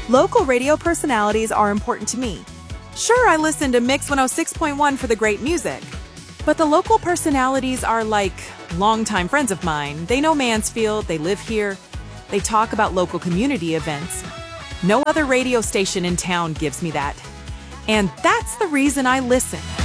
Local radio personalities are important to me. Sure, I listen to Mix 106.1 for the great music, but the local personalities are like longtime friends of mine. They know Mansfield, they live here, they talk about local community events. No other radio station in town gives me that. And that's the reason I listen.